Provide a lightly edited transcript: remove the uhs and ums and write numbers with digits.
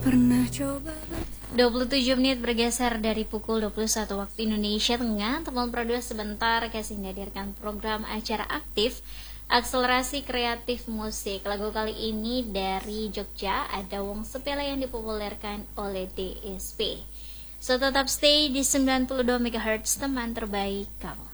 Pernah coba 27 menit bergeser dari pukul 21 waktu Indonesia Tengah. Teman berdua sebentar kasih menghadirkan program acara aktif akselerasi kreatif musik. Lagu kali ini dari Jogja, ada Wong Sepele yang dipopulerkan oleh DSP. So tetap stay di 92 MHz teman terbaik kamu.